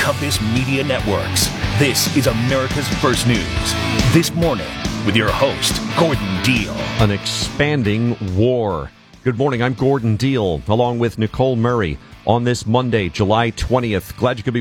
Compass Media Networks. This is America's First News. This morning with your host, Gordon Deal. An expanding war. Good morning, I'm Gordon Deal, along with Nicole Murray on this Monday, July 20th. Glad you could be